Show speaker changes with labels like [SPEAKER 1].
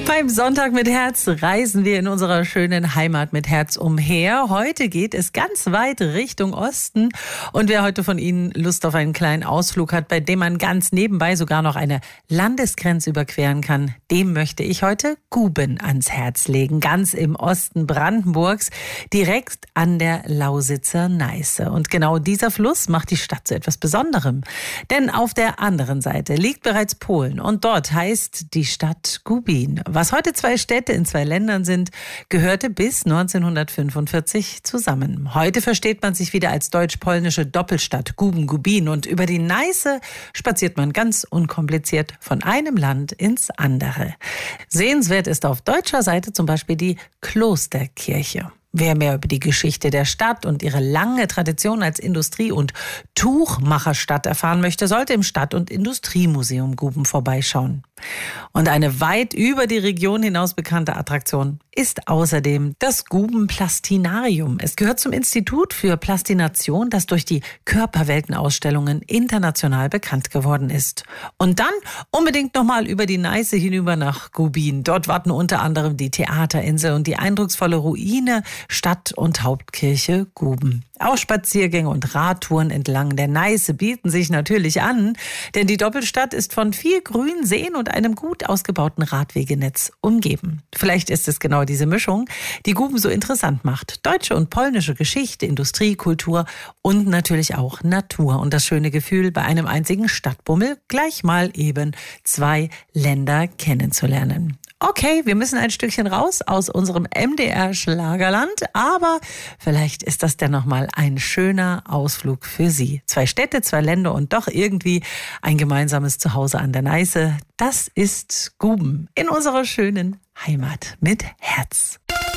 [SPEAKER 1] Beim Sonntag mit Herz reisen wir in unserer schönen Heimat mit Herz umher. Heute geht es ganz weit Richtung Osten. Und wer heute von Ihnen Lust auf einen kleinen Ausflug hat, bei dem man ganz nebenbei sogar noch eine Landesgrenze überqueren kann, dem möchte ich heute Guben ans Herz legen. Ganz im Osten Brandenburgs, direkt an der Lausitzer Neiße. Und genau dieser Fluss macht die Stadt zu etwas Besonderem. Denn auf der anderen Seite liegt bereits Polen und dort heißt die Stadt Gubin. Was heute 2 Städte in 2 Ländern sind, gehörte bis 1945 zusammen. Heute versteht man sich wieder als deutsch-polnische Doppelstadt Guben-Gubin und über die Neiße spaziert man ganz unkompliziert von einem Land ins andere. Sehenswert ist auf deutscher Seite zum Beispiel die Klosterkirche. Wer mehr über die Geschichte der Stadt und ihre lange Tradition als Industrie- und Tuchmacherstadt erfahren möchte, sollte im Stadt- und Industriemuseum Guben vorbeischauen. Und eine weit über die Region hinaus bekannte Attraktion ist außerdem das Guben-Plastinarium. Es gehört zum Institut für Plastination, das durch die Körperweltenausstellungen international bekannt geworden ist. Und dann unbedingt nochmal über die Neiße hinüber nach Gubin. Dort warten unter anderem die Theaterinsel und die eindrucksvolle Ruine Stadt- und Hauptkirche Guben. Auch Spaziergänge und Radtouren entlang der Neiße bieten sich natürlich an, denn die Doppelstadt ist von viel grünen Seen und einem gut ausgebauten Radwegenetz umgeben. Vielleicht ist es genau diese Mischung, die Guben so interessant macht. Deutsche und polnische Geschichte, Industrie, Kultur und natürlich auch Natur. Und das schöne Gefühl, bei einem einzigen Stadtbummel gleich mal eben 2 Länder kennenzulernen. Okay, wir müssen ein Stückchen raus aus unserem MDR-Schlagerland, aber vielleicht ist das dennoch mal ein schöner Ausflug für Sie. 2 Städte, 2 Länder und doch irgendwie ein gemeinsames Zuhause an der Neiße. Das ist Guben in unserer schönen Heimat mit Herz.